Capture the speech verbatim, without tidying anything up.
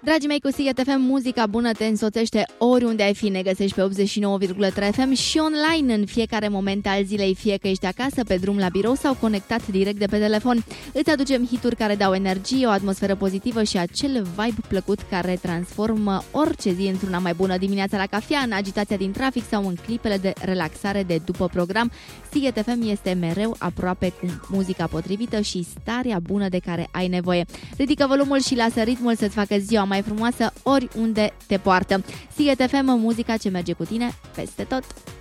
Dragii mei, cu Sighet F M, muzica bună te însoțește oriunde ai fi. Ne găsești pe optzeci și nouă virgulă trei F M și online în fiecare moment al zilei, fie că ești acasă, pe drum la birou sau conectat direct de pe telefon. Îți aducem hituri care dau energie, o atmosferă pozitivă și acel vibe plăcut care transformă orice zi într-una mai bună. Dimineața la cafea, în agitația din trafic sau în clipele de relaxare de după program, Sighet F M este mereu aproape cu muzica potrivită și starea bună de care ai nevoie. Ridică volumul și lasă ritmul să-ți facă ziua mai frumoasă oriunde te poartă. Sighet F M, muzica ce merge cu tine peste tot.